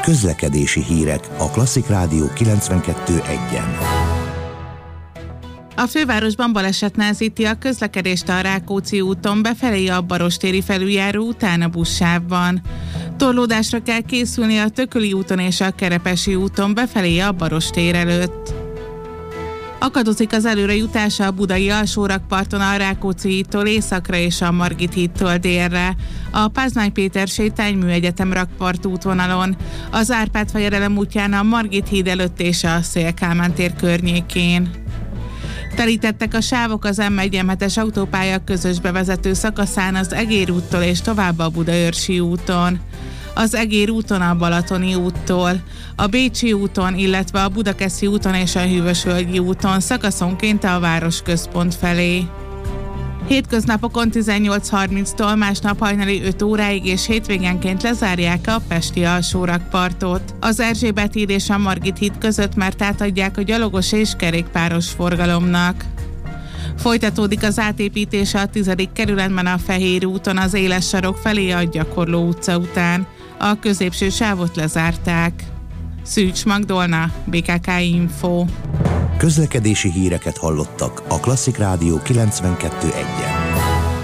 Közlekedési hírek a Klasszik Rádió 92.1-en. A fővárosban baleset nehezíti a közlekedést a Rákóczi úton befelé a Barostéri felüljáró után a buszsávban. Torlódásra kell készülni a Tököli úton és a Kerepesi úton befelé a Barostér előtt. Akadozik az előrejutása a budai alsórakparton a Rákóczi hídtól északra és a Margit hídtól délre, a Pázmány Péter sétány Műegyetem rakpart útvonalon, az Árpád fejedelem útján a Margit híd előtt és a Széll Kálmán tér környékén. Telítettek a sávok az M1-M7-es autópálya közös bevezető szakaszán az Egér úttól és tovább a Budaörsi úton. Az Egér úton a Balatoni úttól, a Bécsi úton, illetve a Budakeszi úton és a Hűvösvölgyi úton szakaszonként a városközpont felé. Hétköznapokon 18:30-tól, másnap hajnali 5 óráig és hétvégenként lezárják a pesti alsórakpartot. Az Erzsébet híd és a Margit híd között már átadják a gyalogos és kerékpáros forgalomnak. Folytatódik az átépítése a 10. kerületben a Fehér úton az Éles sarok felé a Gyakorló utca után. A középső sávot lezárták. Szűcs Magdolna, BKK Info. Közlekedési híreket hallottak a Klasszik Rádió 92.1-en.